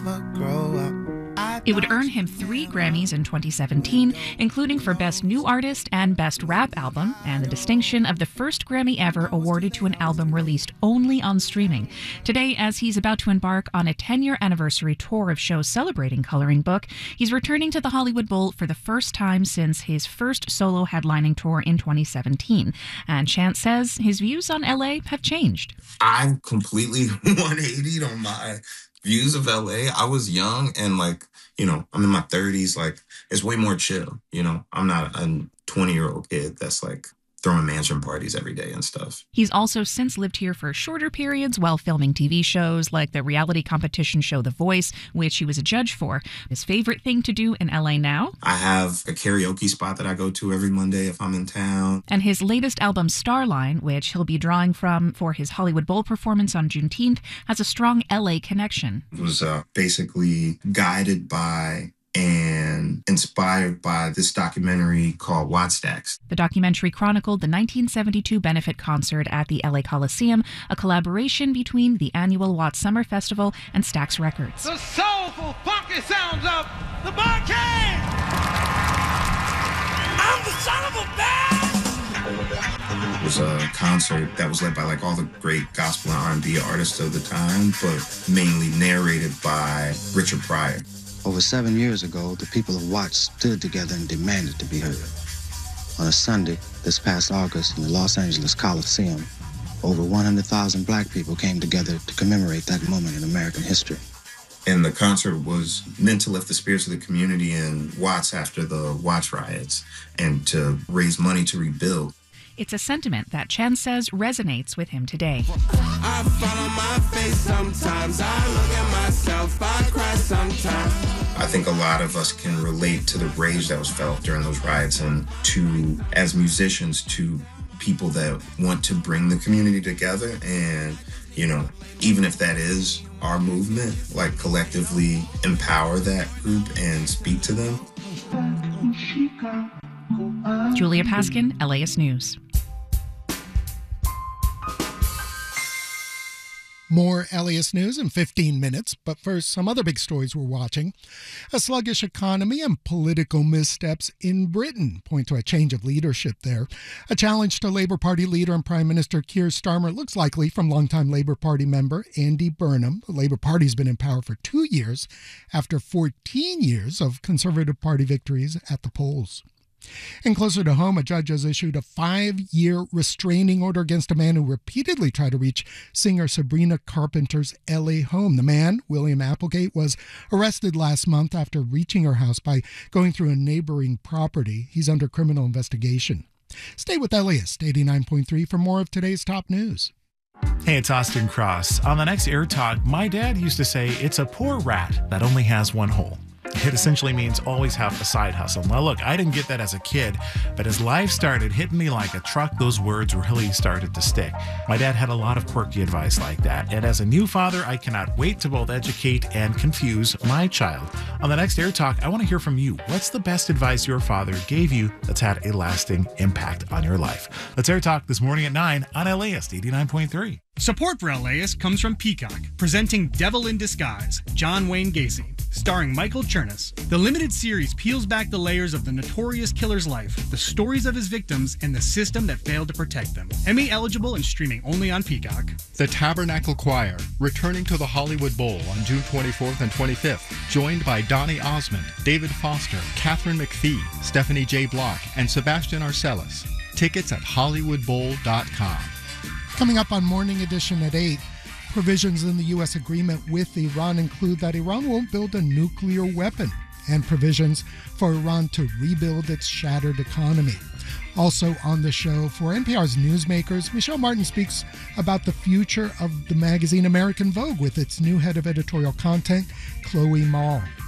never grow up. It would earn him 3 Grammys in 2017, including for Best New Artist and Best Rap Album, and the distinction of the first Grammy ever awarded to an album released only on streaming. Today, as he's about to embark on a 10-year anniversary tour of shows celebrating Coloring Book, he's returning to the Hollywood Bowl for the first time since his first solo headlining tour in 2017. And Chance says his views on LA have changed. I've completely 180'd on my views of LA. I was young and I'm in my 30s. It's way more chill. I'm not a 20-year-old kid that's throwing mansion parties every day and stuff. He's also since lived here for shorter periods while filming TV shows like the reality competition show The Voice, which he was a judge for. His favorite thing to do in LA now? I have a karaoke spot that I go to every Monday if I'm in town. And his latest album, Starline, which he'll be drawing from for his Hollywood Bowl performance on Juneteenth, has a strong LA connection. It was basically guided by and inspired by this documentary called Wattstax. The documentary chronicled the 1972 benefit concert at the LA Coliseum, a collaboration between the annual Watts Summer Festival and Stax Records. The soulful, funky sounds of the Barcade! I'm the son of a band! It was a concert that was led by all the great gospel and R&B artists of the time, but mainly narrated by Richard Pryor. Over 7 years ago, the people of Watts stood together and demanded to be heard. On a Sunday, this past August, in the Los Angeles Coliseum, over 100,000 black people came together to commemorate that moment in American history. And the concert was meant to lift the spirits of the community in Watts after the Watts riots and to raise money to rebuild. It's a sentiment that Chance says resonates with him today. I fall on my face sometimes. I look at myself. I cry sometimes. I think a lot of us can relate to the rage that was felt during those riots and to, as musicians, to people that want to bring the community together and, even if that is our movement, collectively empower that group and speak to them. Julia Paskin, LAist News. More LAist News in 15 minutes, but first, some other big stories we're watching. A sluggish economy and political missteps in Britain point to a change of leadership there. A challenge to Labour Party leader and Prime Minister Keir Starmer looks likely from longtime Labour Party member Andy Burnham. The Labour Party's been in power for 2 years after 14 years of Conservative Party victories at the polls. And closer to home, a judge has issued a 5-year restraining order against a man who repeatedly tried to reach singer Sabrina Carpenter's LA home. The man, William Applegate, was arrested last month after reaching her house by going through a neighboring property. He's under criminal investigation. Stay with LAist 89.3 for more of today's top news. Hey, it's Austin Cross. On the next Air Talk, my dad used to say it's a poor rat that only has one hole. It essentially means always have a side hustle. Now, look, I didn't get that as a kid, but as life started hitting me like a truck, those words really started to stick. My dad had a lot of quirky advice like that, and as a new father, I cannot wait to both educate and confuse my child. On the next Air Talk, I want to hear from you. What's the best advice your father gave you that's had a lasting impact on your life? Let's Air Talk this morning at 9 on LAist 89.3. Support for LAist comes from Peacock, presenting Devil in Disguise, John Wayne Gacy, starring Michael Chernus. The limited series peels back the layers of the notorious killer's life, the stories of his victims, and the system that failed to protect them. Emmy eligible and streaming only on Peacock. The Tabernacle Choir, returning to the Hollywood Bowl on June 24th and 25th, joined by Donny Osmond, David Foster, Catherine McPhee, Stephanie J. Block, and Sebastian Arcellus. Tickets at hollywoodbowl.com. Coming up on Morning Edition at 8, provisions in the U.S. agreement with Iran include that Iran won't build a nuclear weapon and provisions for Iran to rebuild its shattered economy. Also on the show, for NPR's newsmakers, Michelle Martin speaks about the future of the magazine American Vogue with its new head of editorial content, Chloe Maul.